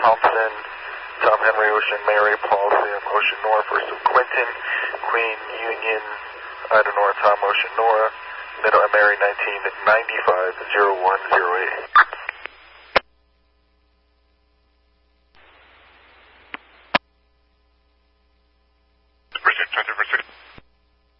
Thompson, Tom Henry, Ocean Mary, Paul Sam, Ocean Nora, First of Quentin, Queen Union, Ida Nora, Tom, Ocean Nora, Middle Mary 1995, 0108.